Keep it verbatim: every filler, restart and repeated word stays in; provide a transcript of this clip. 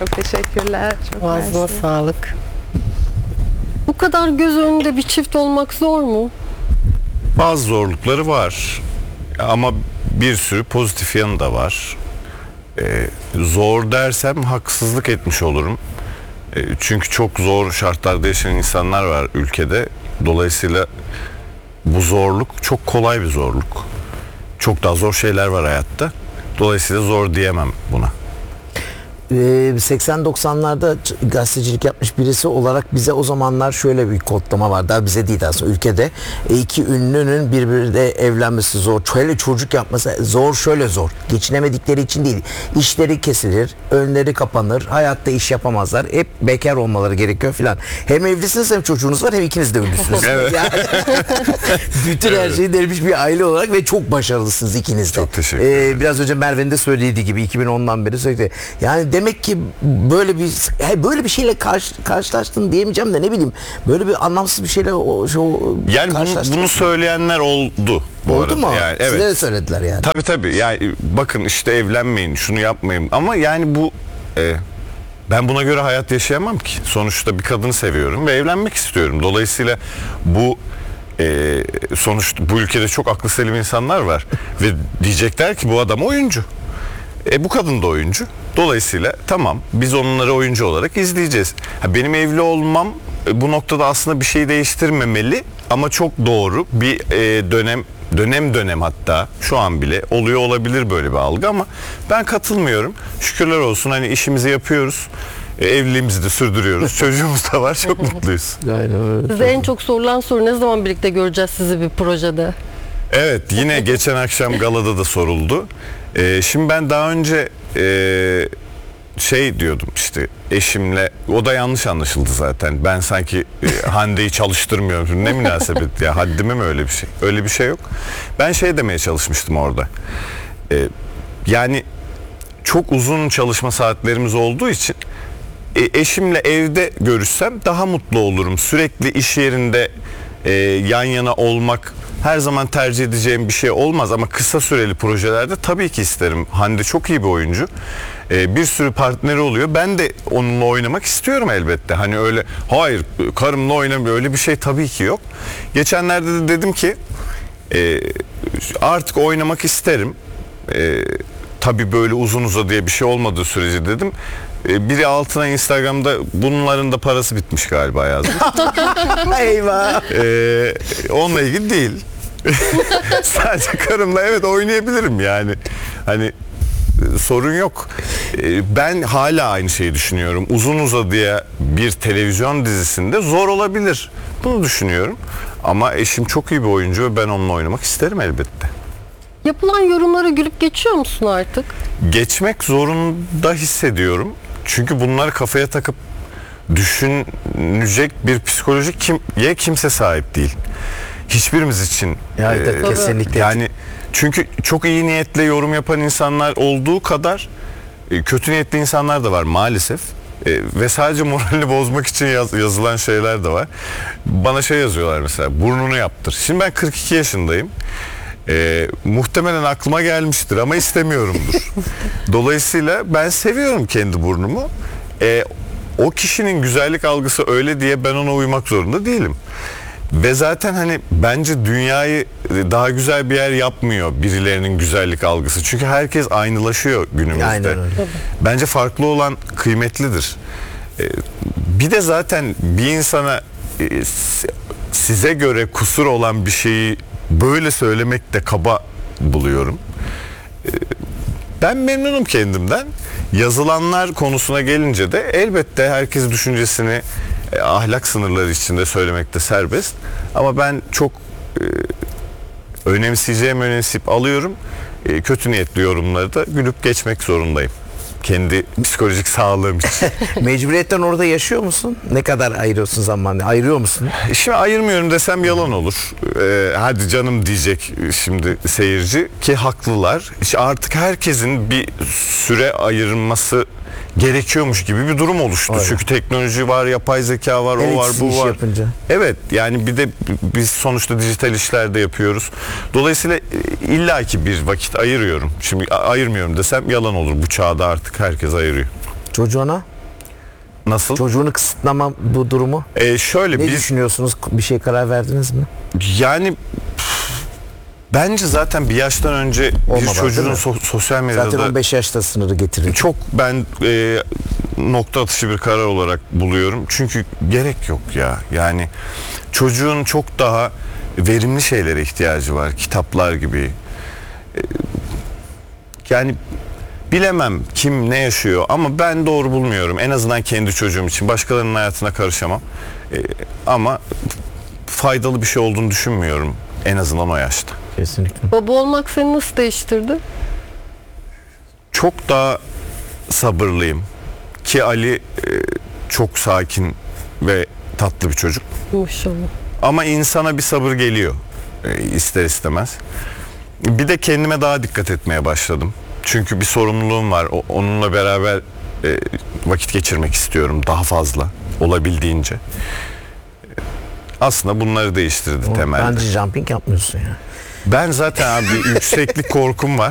Çok teşekkürler. Çok Ağzına mersi. sağlık. Bu kadar göz önünde bir çift olmak zor mu? Bazı zorlukları var ama bir sürü pozitif yanı da var. Ee, zor dersem haksızlık etmiş olurum. Ee, çünkü çok zor şartlarda yaşayan insanlar var ülkede. Dolayısıyla bu zorluk çok kolay bir zorluk. Çok daha zor şeyler var hayatta. Dolayısıyla zor diyemem buna. seksen doksanlarda gazetecilik yapmış birisi olarak bize o zamanlar şöyle bir kodlama var. Daha bize değil aslında ülkede. E, iki ünlünün birbiriyle evlenmesi zor. Şöyle çocuk yapması zor, şöyle zor. Geçinemedikleri için değil. İşleri kesilir, önleri kapanır, hayatta iş yapamazlar. Hep bekar olmaları gerekiyor filan. Hem evlisiniz hem çocuğunuz var hem ikiniz de ünlüsünüz. Evet. Yani, bütün her şeyi delmiş bir aile olarak ve çok başarılısınız ikiniz de. Çok teşekkür ederim. Ee, biraz önce Merve'nin de söylediği gibi iki bin ondan beri sürekli. Yani demek ki böyle bir böyle bir şeyle karşı, karşılaştın diyemeyeceğim de ne bileyim böyle bir anlamsız bir şeyle o, o Yani bunu, karşılaştın. bunu söyleyenler oldu bu Oldu arada. mu? Yani, Size evet. de söylediler yani. Tabii tabii. Yani bakın işte evlenmeyin, şunu yapmayın. Ama yani bu e, ben buna göre hayat yaşayamam ki. Sonuçta bir kadını seviyorum ve evlenmek istiyorum. Dolayısıyla bu e, sonuçta bu ülkede çok aklı selim insanlar var ve diyecekler ki bu adam oyuncu. E bu kadın da oyuncu. Dolayısıyla tamam biz onları oyuncu olarak izleyeceğiz. Ha, benim evli olmam e, bu noktada aslında bir şey değiştirmemeli ama çok doğru bir e, dönem dönem dönem hatta şu an bile oluyor olabilir böyle bir algı ama ben katılmıyorum. Şükürler olsun hani işimizi yapıyoruz. E, evliliğimizi de sürdürüyoruz. Çocuğumuz da var. Çok mutluyuz. Aynen öyle. Size en çok sorulan soru ne zaman birlikte göreceğiz sizi bir projede? Evet yine geçen akşam galada da soruldu. Ee, şimdi ben daha önce e, şey diyordum işte eşimle o da yanlış anlaşıldı zaten. Ben sanki e, Hande'yi çalıştırmıyorum. Ne münasebet ya haddime mi öyle bir şey? Öyle bir şey yok. Ben şey demeye çalışmıştım orada. Ee, yani çok uzun çalışma saatlerimiz olduğu için e, eşimle evde görüşsem daha mutlu olurum. Sürekli iş yerinde e, yan yana olmak her zaman tercih edeceğim bir şey olmaz ama kısa süreli projelerde tabii ki isterim. Hande çok iyi bir oyuncu. Ee, bir sürü partneri oluyor. Ben de onunla oynamak istiyorum elbette. Hani öyle hayır karımla oynamıyor öyle bir şey tabii ki yok. Geçenlerde de dedim ki e, artık oynamak isterim. E, tabii böyle uzun uzadıya bir şey olmadığı sürece dedim. E, biri altına Instagram'da bunların da parası bitmiş galiba yazmış. Eyvah. Ee, onunla ilgili değil. Sadece karımla evet oynayabilirim yani. Hani e, sorun yok. E, ben hala aynı şeyi düşünüyorum. Uzun uzadıya bir televizyon dizisinde zor olabilir. Bunu düşünüyorum. Ama eşim çok iyi bir oyuncu ve ben onunla oynamak isterim elbette. Yapılan yorumlara gülüp geçiyor musun artık? Geçmek zorunda hissediyorum. Çünkü bunları kafaya takıp düşünecek bir psikolojik kimye kimse sahip değil. Hiçbirimiz için. Ya, evet, e, kesinlikle. Yani çünkü çok iyi niyetle yorum yapan insanlar olduğu kadar e, kötü niyetli insanlar da var maalesef. E, ve sadece moralini bozmak için yaz, yazılan şeyler de var. Bana şey yazıyorlar mesela burnunu yaptır. Şimdi ben kırk iki yaşındayım. E, muhtemelen aklıma gelmiştir ama istemiyorumdur. Dolayısıyla ben seviyorum kendi burnumu. E, o kişinin güzellik algısı öyle diye ben ona uymak zorunda değilim. Ve zaten hani bence dünyayı daha güzel bir yer yapmıyor birilerinin güzellik algısı. Çünkü herkes aynılaşıyor günümüzde. Aynen öyle. Bence farklı olan kıymetlidir. E, bir de zaten bir insana e, size göre kusur olan bir şeyi böyle söylemek de kaba buluyorum. Ben memnunum kendimden. Yazılanlar konusuna gelince de elbette herkes düşüncesini e, ahlak sınırları içinde söylemekte serbest. Ama ben çok e, önemseyeceğim önemseyip alıyorum. E, kötü niyetli yorumları da gülüp geçmek zorundayım. Kendi psikolojik sağlığım için. Mecburiyetten orada yaşıyor musun? Ne kadar ayırıyorsun zamanını? Ayırıyor musun? Şimdi ayırmıyorum desem yalan olur. Ee, hadi canım diyecek şimdi seyirci ki haklılar. İşte artık herkesin bir süre ayırması gerekiyormuş gibi bir durum oluştu. Öyle. Çünkü teknoloji var, yapay zeka var, Her o var, ikisi bu iş var. yapınca. Evet yani bir de biz sonuçta dijital işlerde yapıyoruz. Dolayısıyla illaki bir vakit ayırıyorum. Şimdi ayırmıyorum desem yalan olur. Bu çağda artık herkes ayırıyor. Çocuğuna? Nasıl? Çocuğunu kısıtlama bu durumu. E, şöyle Ne biz düşünüyorsunuz? Bir şey karar verdiniz mi? yani bence zaten bir yaştan önce bir Olmamalı, çocuğun değil mi? so- sosyal medyada Zaten on beş yaşta sınırı getirir. çok ben e, nokta atışı bir karar olarak buluyorum. Çünkü gerek yok ya. Yani çocuğun çok daha verimli şeylere ihtiyacı var. Kitaplar gibi. E, yani bilemem kim ne yaşıyor ama ben doğru bulmuyorum. En azından kendi çocuğum için. Başkalarının hayatına karışamam. E, ama faydalı bir şey olduğunu düşünmüyorum. En azından o yaşta. Kesinlikle. Baba olmak seni nasıl değiştirdi? Çok daha sabırlıyım. Ki Ali e, çok sakin ve tatlı bir çocuk. Maşallah. Ama insana bir sabır geliyor e, ister istemez. Bir de kendime daha dikkat etmeye başladım. Çünkü bir sorumluluğum var. O- onunla beraber e, vakit geçirmek istiyorum daha fazla olabildiğince. E, Aslında bunları değiştirdi temelde. Bence jumping yapmıyorsun ya. Ben zaten abi yükseklik korkum var.